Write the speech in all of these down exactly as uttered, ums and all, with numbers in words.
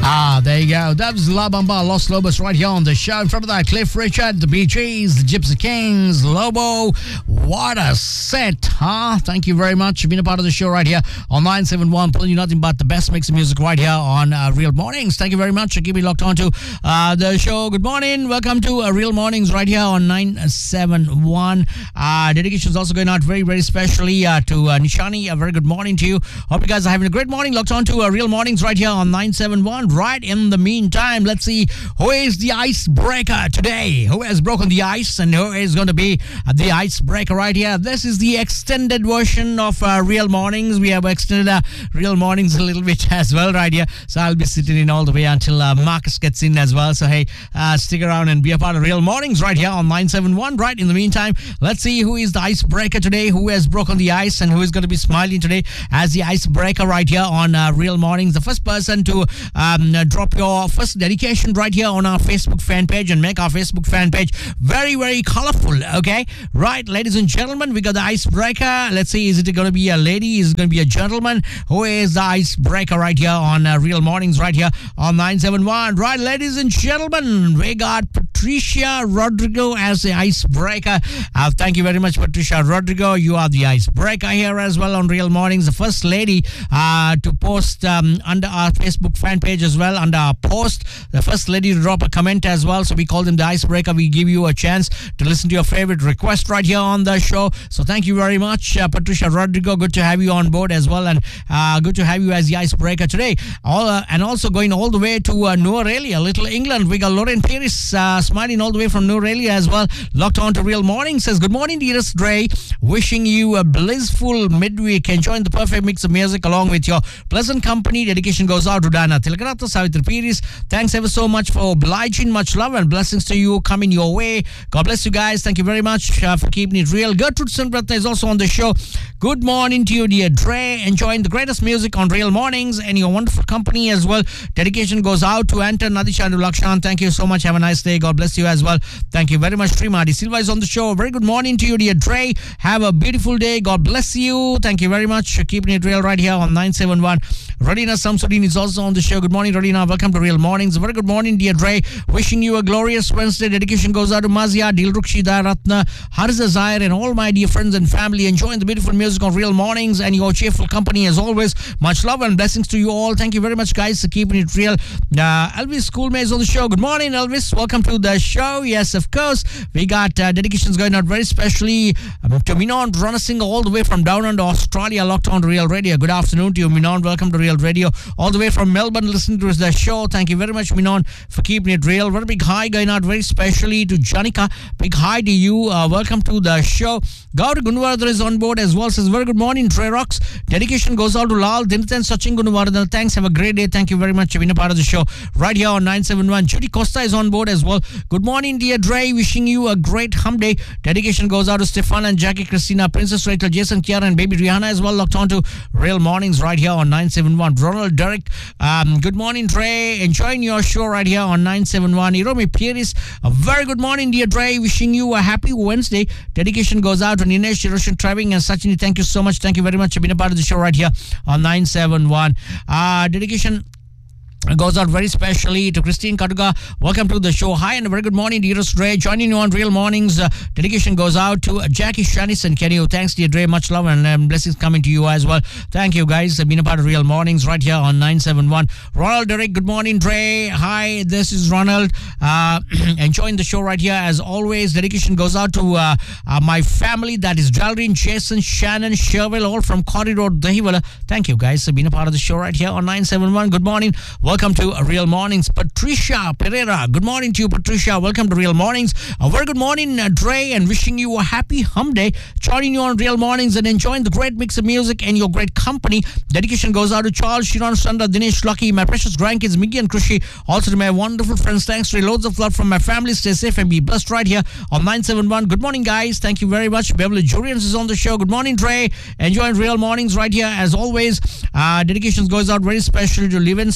Ah, there you go. That was La Bamba, Los Lobos right here on the show. In front of that, Cliff Richard, the Bee Gees, the Gypsy Kings, Lobo. What a set, huh? Thank you very much for being a part of the show right here on nine seven one, pulling you nothing but the best mix of music right here on uh, Real Mornings. Thank you very much for keeping locked on to uh, the show. Good morning. Welcome to uh, Real Mornings right here on nine seven one. Uh, dedications also going out very, very specially uh, to uh, Nishani. A very good morning to you. Hope you guys are having a great morning. Locked on to uh, Real Mornings right here on nine seven one. Right in the meantime, let's see who is the icebreaker today. Who has broken the ice and who is going to be uh, the icebreaker right here. This is the extended version of uh, Real Mornings. We have extended uh, Real Mornings a little bit as well right here. So I'll be sitting in all the way until uh, Marcus gets in as well. So hey, uh, stick around and be a part of Real Mornings right here on nine seven one. Right in the meantime, let's see who is the icebreaker today. Who has broken the ice and who is going to be smiling today as the icebreaker right here on uh, Real Mornings. The first person to um, Uh, drop your first dedication right here on our Facebook fan page and make our Facebook fan page very, very colorful, okay? Right, ladies and gentlemen, we got the icebreaker. Let's see, is it going to be a lady? Is it going to be a gentleman? Who is the icebreaker right here on uh, Real Mornings right here on nine seven one? Right, ladies and gentlemen, we got Patricia Rodrigo as the icebreaker. Uh, thank you very much, Patricia Rodrigo. You are the icebreaker here as well on Real Mornings. The first lady uh, to post um, under our Facebook fan page as well, under our post. The first lady to drop a comment as well. So we call them the icebreaker. We give you a chance to listen to your favorite request right here on the show. So thank you very much, uh, Patricia Rodrigo. Good to have you on board as well, and uh, good to have you as the icebreaker today. All uh, and also going all the way to uh, Norelia, Little England. We got Lauren Pierce uh, smiling all the way from Norelia as well. Locked on to Real Morning. Says good morning, dearest Dre. Wishing you a blissful midweek. Enjoying the perfect mix of music along with your pleasant company. Dedication goes out to Dana Tilakaratta, Savitri Piris. Thanks ever so much for obliging. Much love and blessings to you coming your way. God bless you guys. Thank you very much uh, for keeping it real. Gertrude Sundratna is also on the show. Good morning to you, dear Dre. Enjoying the greatest music on Real Mornings and your wonderful company as well. Dedication goes out to Anton Nadisha Lakshan. Thank you so much. Have a nice day. God bless you as well. Thank you very much. Srimadi Silva is on the show. Very good morning to you, dear Dre. Have a beautiful day. God bless you. Thank you very much for keeping it real right here on nine seven one. Radina Samsudin is also on the show. Good morning, Radina. Welcome to Real Mornings. Very good morning, dear Dre. Wishing you a glorious Wednesday. Dedication goes out to Mazia, Dilrukshi, Daratna, Harza Zaire, and all my dear friends and family. Enjoying the beautiful music on Real Mornings and your cheerful company as always. Much love and blessings to you all. Thank you very much, guys, for keeping it real. Uh, Elvis Schoolmate is on the show. Good morning, Elvis. Welcome to the show. Yes, of course. We got uh, dedications going out very specially um, to Minon Ranasingh all the way from down under Australia, locked on to Real Radio. Good afternoon to you, Minon. Welcome to Real Radio. All the way from Melbourne, listening to the show. Thank you very much, Minon, for keeping it real. Very big hi going out very specially to Janika. Big hi to you. Uh, welcome to the show. Gauri Gunwardhan is on board as well. Says very good morning, Trey Rocks. Dedication goes out to Lal, Dinathan, Sachin Gunwardhan. Thanks. Have a great day. Thank you very much for being a part of the show right here on nine seven one. Judy Costa is on board as well. Good morning, dear Dre. Wishing you a great hum day. Dedication goes out to Stefan and Jackie, Christina, Princess Rachel, Jason, Kiara, and baby Rihanna as well. Locked on to Real Mornings right here on nine seven one. Ronald Derek. Um, good morning, Dre. Enjoying your show right here on nine seven one. Iromi Pieris. A very good morning, dear Dre. Wishing you a happy Wednesday. Dedication goes out to Ninesh, Roshan, Traving, and Sachini. Thank you so much. Thank you very much for being a part of the show right here on nine seven one. Uh, dedication goes out very specially to Christine Kaduga. Welcome to the show. Hi and a very good morning, dearest Dre. Joining you on Real Mornings. Uh, dedication goes out to uh, Jackie, Shanice, and Kenny. Thanks, dear Dre. Much love and um, blessings coming to you as well. Thank you, guys. Have been a part of Real Mornings right here on nine seven one. Ronald Derek. Good morning, Dre. Hi, this is Ronald. Uh, enjoying the show right here as always. Dedication goes out to uh, uh, my family. That is Jalrin, Jason, Shannon, Sherville, all from Corridor Dahiwala. Thank you, guys, for being a part of the show right here on nine seven one. Good morning. Welcome to Real Mornings. Patricia Pereira. Good morning to you, Patricia. Welcome to Real Mornings. A very good morning, uh, Dre, and wishing you a happy hum day. Joining you on Real Mornings and enjoying the great mix of music and your great company. Dedication goes out to Charles, Shiran, Sandra, Dinesh, Lucky, my precious grandkids, Miggy and Krushi. Also to my wonderful friends. Thanks, Dre. Loads of love from my family. Stay safe and be blessed right here on nine seven one. Good morning, guys. Thank you very much. Beverly Jurians is on the show. Good morning, Dre. Enjoying Real Mornings right here as always. Uh, dedications goes out very special to Livingstone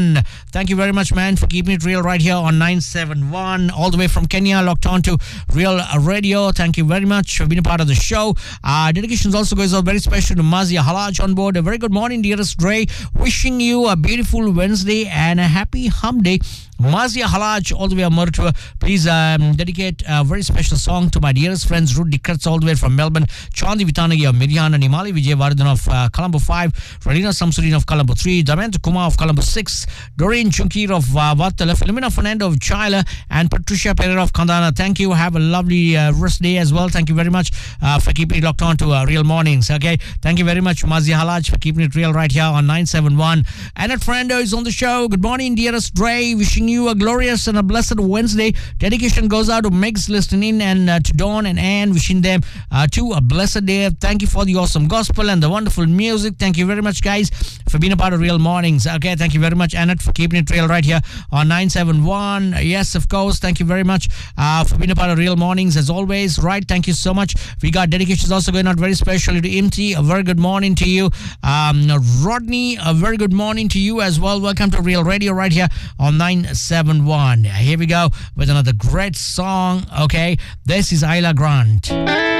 John, thank you very much, man, for keeping it real right here on nine seven one. All the way from Kenya, locked on to Real Radio. Thank you very much for being a part of the show. Uh, dedications also goes out very special to Mazia Halaj on board. A very good morning, dearest Ray. Wishing you a beautiful Wednesday and a happy hum day. Mazia Halaj, all the way from Murtua. Please um, dedicate a very special song to my dearest friends, Rudy Kurtz, all the way from Melbourne, Chandi Vitanagi of Miriana, Nimali Vijay Vardhan of uh, Colombo five, Radina Samsudin of Colombo three, Damanta Kumar of Colombo six, Doreen Chunkir of uh, Vatala, Filomena Fernando of Chila, and Patricia Pereira of Kandana. Thank you. Have a lovely uh, rest day as well. Thank you very much uh, for keeping it locked on to uh, Real Mornings. Okay. Thank you very much, Mazia Halaj, for keeping it real right here on nine seven one. Annette Fernando is on the show. Good morning, dearest Ray. Wishing you a glorious and a blessed Wednesday. Dedication goes out to Megs listening and uh, to Dawn and Anne, wishing them uh, to a blessed day. Thank you for the awesome gospel and the wonderful music. Thank you very much, guys, for being a part of Real Mornings. Okay, thank you very much, Annette, for keeping it real right here on nine seven one. Yes, of course. Thank you very much uh, for being a part of Real Mornings as always. Right, thank you so much. We got dedications also going out very specially to Imti. A very good morning to you. Um, Rodney, a very good morning to you as well. Welcome to Real Radio right here on nine seven one. Here we go with another great song. Okay, this is Isla Grant.